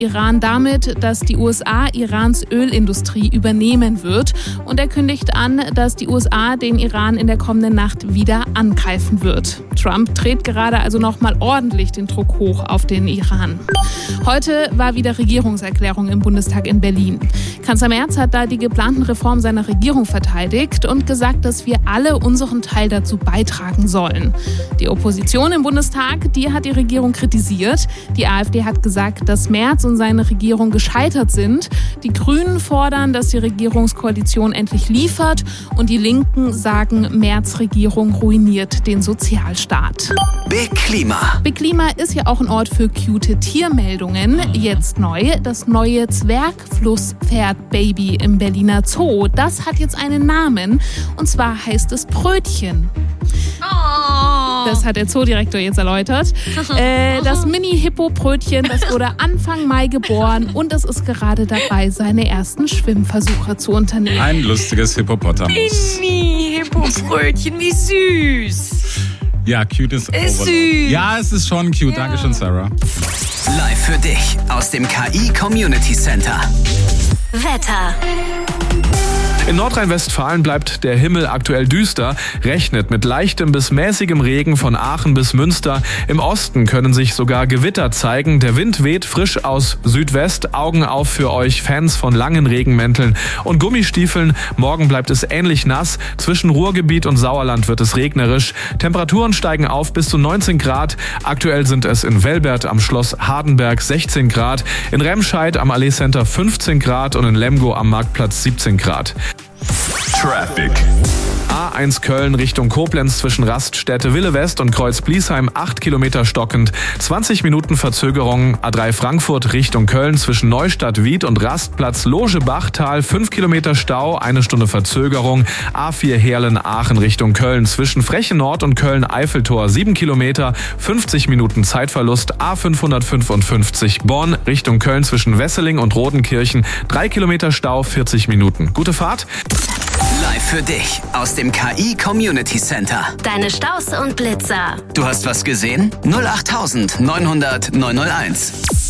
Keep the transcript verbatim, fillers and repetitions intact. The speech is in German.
Iran damit, dass die U S A Irans Ölindustrie übernehmen wird. Und er kündigt an, dass die U S A den Iran in der kommenden Nacht wieder angreifen wird. Trump dreht gerade also nochmal ordentlich den Druck hoch auf den Iran. Heute war wieder Regierungserklärung im Bundestag in Berlin. Kanzler Merz hat da die geplanten Reformen seiner Regierung verteidigt und gesagt, dass wir alle unseren Teil dazu beitragen sollen. Die Opposition im Bundestag, die hat die Regierung kritisiert. Die AfD hat gesagt, dass Merz und seine Regierung gescheitert sind. Die Grünen fordern, dass die Regierungskoalition endlich liefert. Und die Linken sagen, Merz' Regierung ruiniert den Sozialstaat. Big Klima. Big Klima ist ja auch ein Ort für cute Tiermeldungen. Jetzt neu, das neue Zwergflusspferd-Baby im Berliner Zoo. Das hat jetzt einen Namen. Und zwar heißt es Brötchen. Oh. Das hat der Zoodirektor jetzt erläutert. Äh, das Mini-Hippo-Brötchen, das wurde Anfang Mai geboren und es ist gerade dabei, seine ersten Schwimmversuche zu unternehmen. Ein lustiges Hippopotamus. Mini-Hippo-Brötchen, wie süß. Ja, cute ist Ist Overload. süß. Ja, es ist schon cute. Ja. Dankeschön, Sarah. Live für dich aus dem K I Community Center. Wetter. In Nordrhein-Westfalen bleibt der Himmel aktuell düster, rechnet mit leichtem bis mäßigem Regen von Aachen bis Münster. Im Osten können sich sogar Gewitter zeigen. Der Wind weht frisch aus Südwest. Augen auf für euch Fans von langen Regenmänteln und Gummistiefeln. Morgen bleibt es ähnlich nass. Zwischen Ruhrgebiet und Sauerland wird es regnerisch. Temperaturen steigen auf bis zu neunzehn Grad. Aktuell sind es in Velbert am Schloss Hardenberg sechzehn Grad, in Remscheid am Allee Center fünfzehn Grad und in Lemgo am Marktplatz siebzehn Grad. Traffic. A eins Köln Richtung Koblenz zwischen Raststätte Wille West und Kreuz Bliesheim acht Kilometer stockend, zwanzig Minuten Verzögerung. A drei Frankfurt Richtung Köln zwischen Neustadt Wied und Rastplatz Loge Bachtal fünf Kilometer Stau, eine Stunde Verzögerung. A vier Heerlen Aachen Richtung Köln zwischen Frechen Nord und Köln Eiffeltor sieben Kilometer, fünfzig Minuten Zeitverlust. A fünfhundertfünfundfünfzig Bonn Richtung Köln zwischen Wesseling und Rodenkirchen drei Kilometer Stau, vierzig Minuten. Gute Fahrt. Live für dich aus dem K I Community Center. Deine Staus und Blitzer. Du hast was gesehen? null acht neunhundert neunhunderт neunhunderteins.